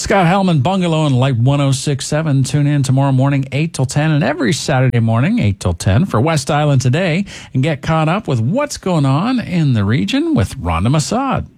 Scott Hellman Bungalow and Light 106.7. Tune in tomorrow morning, 8 till 10, and every Saturday morning, 8 till 10 for West Island Today, and get caught up with what's going on in the region with Rhonda Massad.